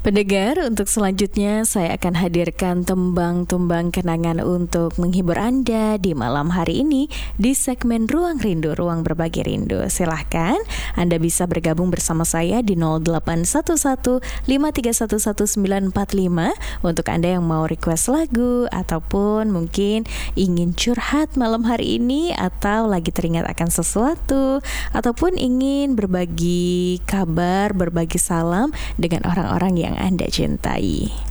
Pendengar, untuk selanjutnya saya akan hadirkan tembang-tembang kenangan untuk menghibur Anda di malam hari ini di segmen Ruang Rindu, Ruang Berbagi Rindu. Silahkan Anda bisa bergabung bersama saya di 0811-5311945 untuk Anda yang mau request lagu ataupun mungkin ingin curhat malam hari ini atau lagi teringat akan sesuatu ataupun ingin berbagi kabar, berbagi salam dengan orang-orang yang Anda cintai.